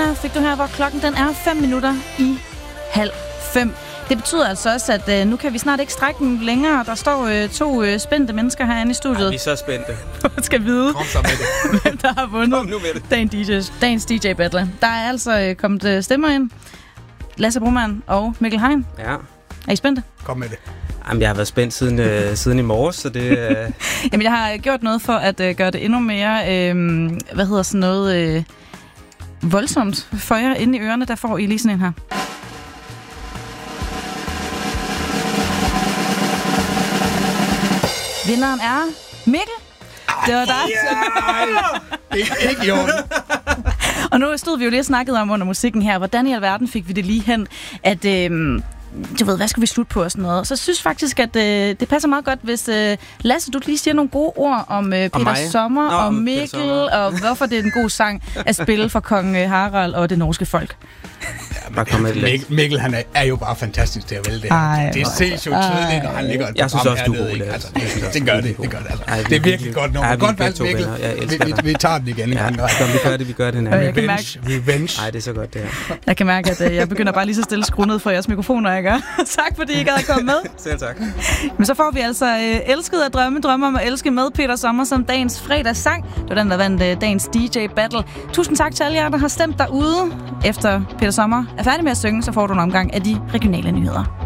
Bruna fik du her, hvor klokken den er 5:05. Det betyder altså også, at nu kan vi snart ikke strække den længere. Der står 2 spændte mennesker herinde i studiet. Ej, vi er så spændte. Du skal vide, Kom så med det. hvem der har vundet dagens DJ Battle. Der er altså kommet stemmer ind. Lasse Broman og Mikkel Hein. Ja. Er I spændte? Kom med det. Jamen, jeg har været spændt siden i morges, så det... Jamen, jeg har gjort noget for at gøre det endnu mere, voldsomt for jer inde i ørerne. Der får I lige sådan en her. Vinderen er Mikkel. Det var dig. Ikke jo. Og nu stod vi jo lige og snakkede om under musikken her, hvordan i alverden fik vi det lige hen, at du ved, hvad skal vi slutte på og sådan noget. Så jeg synes faktisk, at det passer meget godt, hvis Lasse, du lige siger nogle gode ord om Peter Sommer og Mikkel, og hvorfor det er en god sang at spille for kong Harald og det norske folk. Mikkel, han er jo bare fantastisk til at vælge det. Det ses jo tydeligt, når han ligger et jeg synes også, du er god. Altså, det gør det. Det er virkelig godt nummer. Godt valgt, Mikkel. Vi tager den igen en gang. Vi gør det. Revenge. Ej, det er så godt, det her. Jeg kan mærke, at jeg begynder bare lige så stille skruet ned for jeres mikrofoner, jeg gør. Tak, fordi I gad at komme med. Selv tak. Men så får vi altså Elsket at drømme om at elske med Peter Sommer som dagens fredagssang. Det var den, der vandt dagens DJ Battle. Tusind tak til alle jer, der har stemt derude. Efter Peter Sommer er færdig med at synge, så får du en omgang af de regionale nyheder.